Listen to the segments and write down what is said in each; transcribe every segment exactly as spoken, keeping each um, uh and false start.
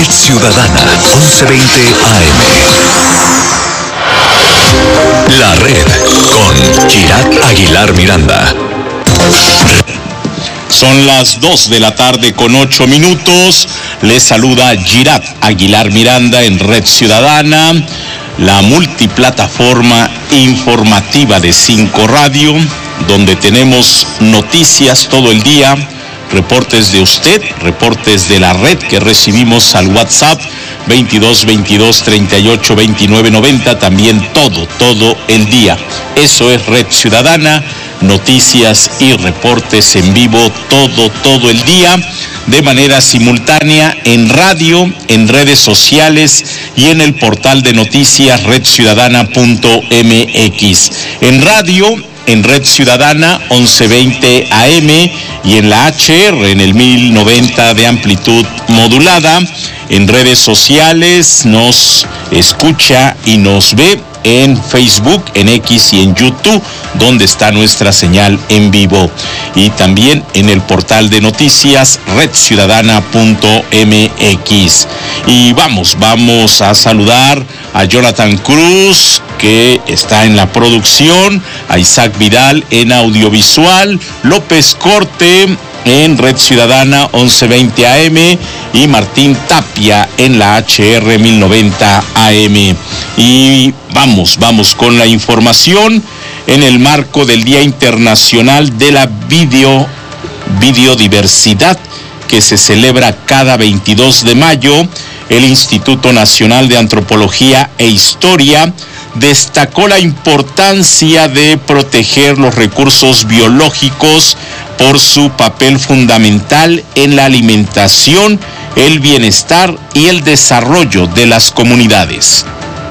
Ciudadana once veinte A M. La Red con Girat Aguilar Miranda. Son las dos de la tarde con ocho minutos. Les saluda Girat Aguilar Miranda en Red Ciudadana, la multiplataforma informativa de Cinco Radio, donde tenemos noticias todo el día, reportes de usted, reportes de la red que recibimos al WhatsApp veintidós veintidós treinta y ocho veintinueve noventa, también todo, todo el día. Eso es Red Ciudadana, noticias y reportes en vivo todo, todo el día, de manera simultánea en radio, en redes sociales y en el portal de noticias red ciudadana punto m x. En radio, en Red Ciudadana once veinte A M y en la H R en el mil noventa de amplitud modulada. En redes sociales nos escucha y nos ve en Facebook, en X y en YouTube, donde está nuestra señal en vivo. Y también en el portal de noticias red ciudadana punto m x. Y vamos, vamos a saludar a Jonathan Cruz, que está en la producción, a Isaac Vidal en audiovisual, López Corte en Red Ciudadana once veinte A M y Martín Tapia en la H R mil noventa A M. Y vamos, vamos con la información. En el marco del Día Internacional de la Video, Biodiversidad, que se celebra cada veintidós de mayo, el Instituto Nacional de Antropología e Historia destacó la importancia de proteger los recursos biológicos por su papel fundamental en la alimentación, el bienestar y el desarrollo de las comunidades.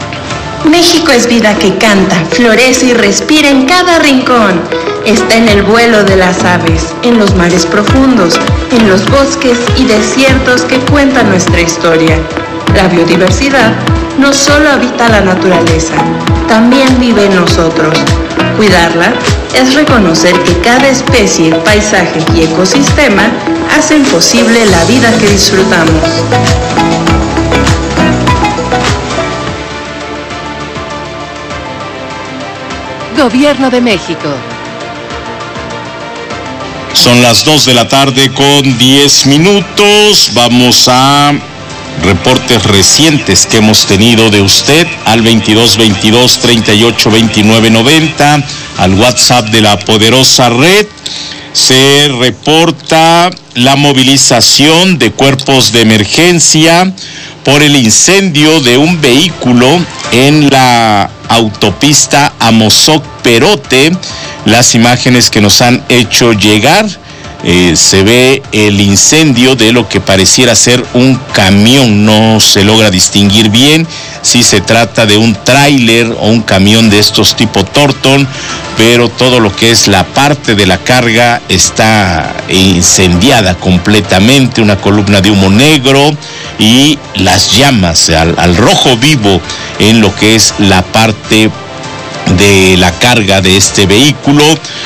México es vida que canta, florece y respira en cada rincón. Está en el vuelo de las aves, en los mares profundos, en los bosques y desiertos que cuentan nuestra historia. La biodiversidad no solo habita la naturaleza, también vive en nosotros. Cuidarla es reconocer que cada especie, paisaje y ecosistema hacen posible la vida que disfrutamos. Gobierno de México. Son las dos de la tarde con diez minutos. Vamos a reportes recientes que hemos tenido de usted al veintidós veintidós treinta y ocho veintinueve noventa, al WhatsApp de la poderosa red. Se reporta la movilización de cuerpos de emergencia por el incendio de un vehículo en la autopista Amozoc-Perote. Las imágenes que nos han hecho llegar, eh, se ve el incendio de lo que pareciera ser un camión. No se logra distinguir bien si se trata de un tráiler o un camión de estos tipo Torton, pero todo lo que es la parte de la carga está incendiada completamente, una columna de humo negro y las llamas al, al rojo vivo en lo que es la parte de la carga de este vehículo.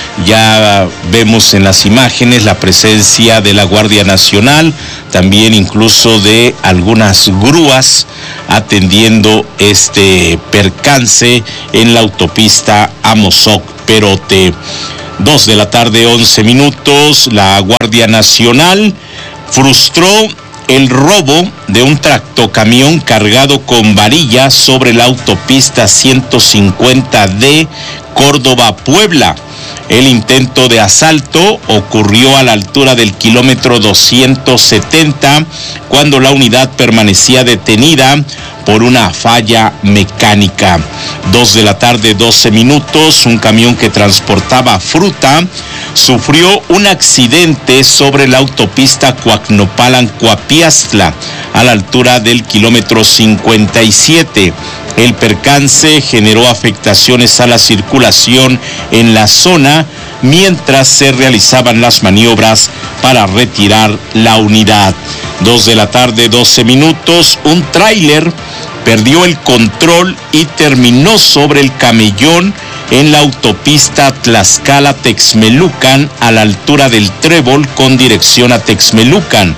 Ya vemos en las imágenes la presencia de la Guardia Nacional, también incluso de algunas grúas atendiendo este percance en la autopista Amozoc-Perote. Dos de la tarde, once minutos, la Guardia Nacional frustró el robo de un tractocamión cargado con varillas sobre la autopista ciento cincuenta D Córdoba-Puebla. El intento de asalto ocurrió a la altura del kilómetro doscientos setenta, cuando la unidad permanecía detenida por una falla mecánica. Dos de la tarde, doce minutos, un camión que transportaba fruta sufrió un accidente sobre la autopista Coacnopalan-Coapiastla, a la altura del kilómetro cincuenta y siete. El percance generó afectaciones a la circulación en la zona mientras se realizaban las maniobras para retirar la unidad. Dos de la tarde, doce minutos, un tráiler perdió el control y terminó sobre el camellón en la autopista Tlaxcala-Texmelucan, a la altura del Trébol con dirección a Texmelucan.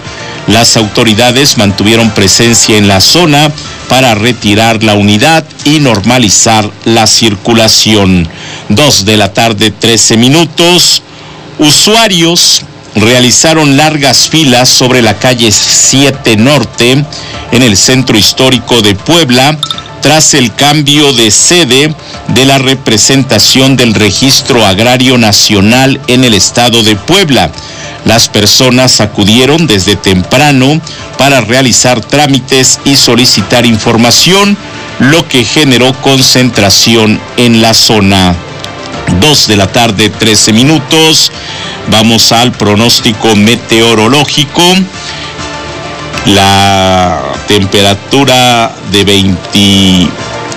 Las autoridades mantuvieron presencia en la zona para retirar la unidad y normalizar la circulación. Dos de la tarde, trece minutos. Usuarios realizaron largas filas sobre la calle siete Norte en el centro histórico de Puebla tras el cambio de sede de la representación del Registro Agrario Nacional en el estado de Puebla. Las personas acudieron desde temprano para realizar trámites y solicitar información, lo que generó concentración en la zona. Dos de la tarde, trece minutos. Vamos al pronóstico meteorológico. La temperatura de veinticinco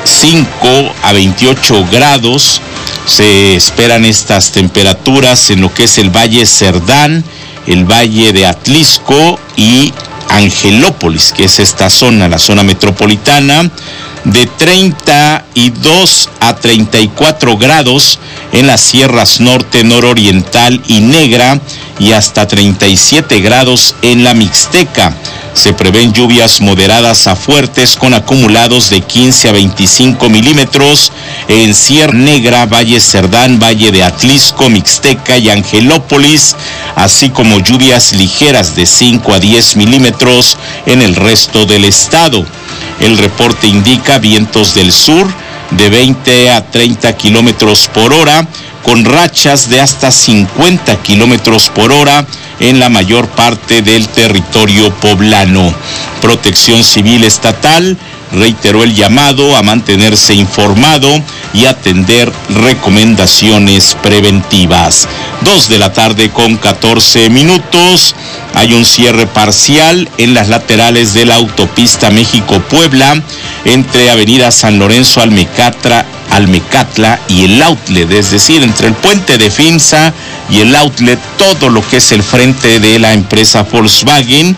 a veintiocho grados. Se esperan estas temperaturas en lo que es el Valle Cerdán, el Valle de Atlisco y Angelópolis, que es esta zona, la zona metropolitana, de treinta y dos a treinta y cuatro grados en las sierras norte, nororiental y negra, y hasta treinta y siete grados en la Mixteca. Se prevén lluvias moderadas a fuertes con acumulados de quince a veinticinco milímetros en Sierra Negra, Valle Cerdán, Valle de Atlisco, Mixteca y Angelópolis, así como lluvias ligeras de cinco a diez milímetros en el resto del estado. El reporte indica vientos del sur de veinte a treinta kilómetros por hora, con rachas de hasta cincuenta kilómetros por hora en la mayor parte del territorio poblano. Protección Civil Estatal reiteró el llamado a mantenerse informado y atender recomendaciones preventivas. Dos de la tarde con catorce minutos. Hay un cierre parcial en las laterales de la autopista México-Puebla entre Avenida San Lorenzo Almecatra, Almecatla y el outlet, es decir, entre el puente de Finza y el outlet, todo lo que es el frente de la empresa Volkswagen,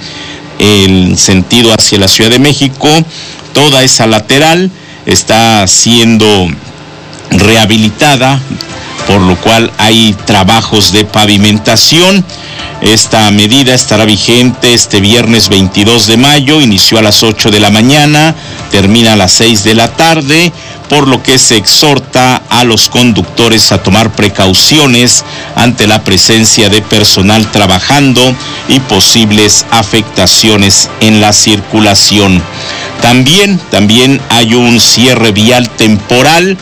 el sentido hacia la Ciudad de México. Toda esa lateral está siendo rehabilitada, por lo cual hay trabajos de pavimentación. Esta medida estará vigente este viernes veintidós de mayo, inició a las ocho de la mañana, termina a las seis de la tarde, por lo que se exhorta a los conductores a tomar precauciones ante la presencia de personal trabajando y posibles afectaciones en la circulación. También, también hay un cierre vial temporal.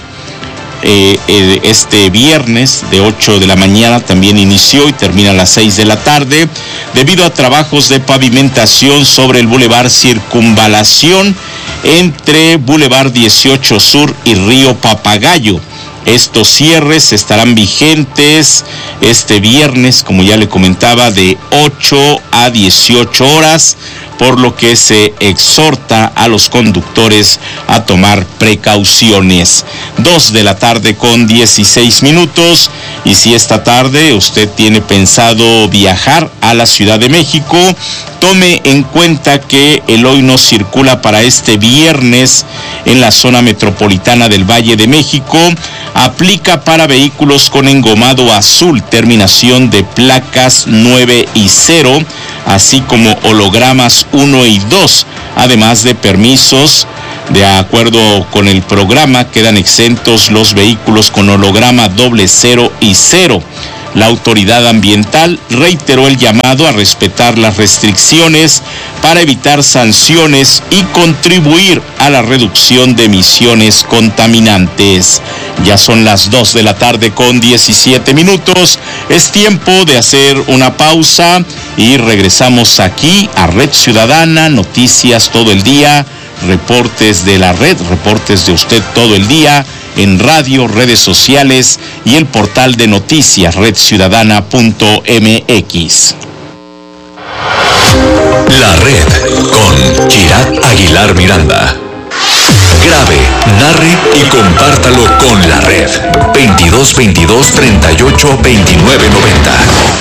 Eh, eh, este viernes de ocho de la mañana también inició y termina a las seis de la tarde debido a trabajos de pavimentación sobre el Boulevard Circunvalación entre Boulevard dieciocho Sur y Río Papagayo. Estos cierres estarán vigentes este viernes, como ya le comentaba, de ocho a dieciocho horas, por lo que se exhorta a los conductores a tomar precauciones. Dos de la tarde con dieciséis minutos, y si esta tarde usted tiene pensado viajar a la Ciudad de México, tome en cuenta que el hoy no circula para este viernes en la zona metropolitana del Valle de México. Aplica para vehículos con engomado azul, terminación de placas nueve y cero, así como hologramas uno y dos, además de permisos. De acuerdo con el programa, quedan exentos los vehículos con holograma doble cero y cero. La autoridad ambiental reiteró el llamado a respetar las restricciones para evitar sanciones y contribuir a la reducción de emisiones contaminantes. Ya son las dos de la tarde con diecisiete minutos. Es tiempo de hacer una pausa y regresamos aquí a Red Ciudadana, noticias todo el día, reportes de la red, reportes de usted todo el día, en radio, redes sociales y el portal de noticias red ciudadana punto m x. La Red con Chirat Aguilar Miranda. Grabe, narre y compártalo con La Red. veintidós veintidós treinta y ocho veintinueve noventa.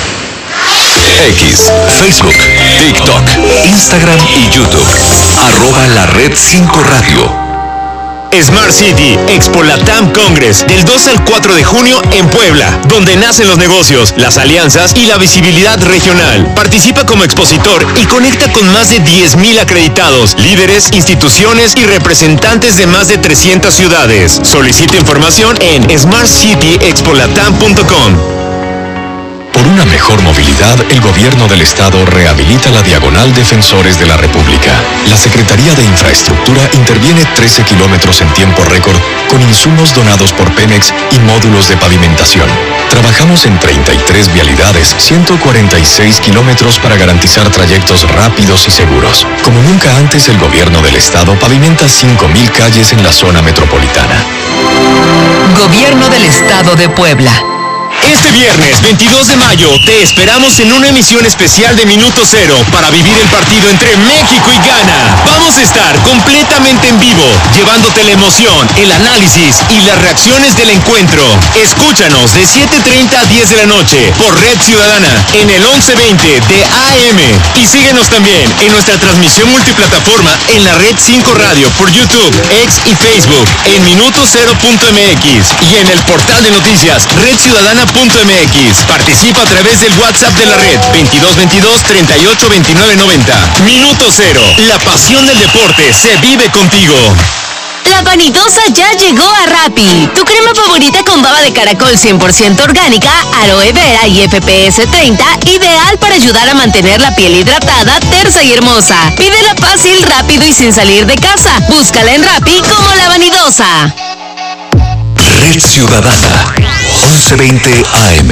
X, Facebook, TikTok, Instagram y YouTube. Arroba La Red cinco Radio. Smart City, Expo Latam Congress, del dos al cuatro de junio en Puebla, donde nacen los negocios, las alianzas y la visibilidad regional. Participa como expositor y conecta con más de diez mil acreditados, líderes, instituciones y representantes de más de trescientas ciudades. Solicita información en smart city expo latam punto com. Por una mejor movilidad, el Gobierno del Estado rehabilita la Diagonal Defensores de la República. La Secretaría de Infraestructura interviene trece kilómetros en tiempo récord con insumos donados por Pemex y módulos de pavimentación. Trabajamos en treinta y tres vialidades, ciento cuarenta y seis kilómetros para garantizar trayectos rápidos y seguros. Como nunca antes, el Gobierno del Estado pavimenta cinco mil calles en la zona metropolitana. Gobierno del Estado de Puebla. Este viernes veintidós de mayo te esperamos en una emisión especial de Minuto Cero para vivir el partido entre México y Ghana. Vamos a estar completamente en vivo, llevándote la emoción, el análisis y las reacciones del encuentro. Escúchanos de siete treinta a diez de la noche por Red Ciudadana en el once veinte de A M. Y síguenos también en nuestra transmisión multiplataforma en la Red cinco Radio por YouTube, X y Facebook en minuto cero punto m x y en el portal de noticias red ciudadana punto m x. Participa a través del WhatsApp de la red veintidós veintidós treinta y ocho veintinueve noventa. Minuto Cero, la pasión del deporte se vive contigo. La Vanidosa ya llegó a Rappi. Tu crema favorita con baba de caracol cien por ciento orgánica, aloe vera y F P S treinta, ideal para ayudar a mantener la piel hidratada, tersa y hermosa. Pídela fácil, rápido y sin salir de casa. Búscala en Rappi como La Vanidosa. Red Ciudadana, once veinte A M.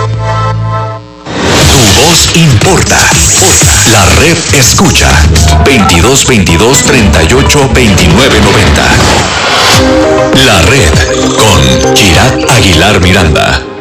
Tu voz importa. La red escucha. veintidós veintidós treinta y ocho veintinueve noventa. La red con Kirat Aguilar Miranda.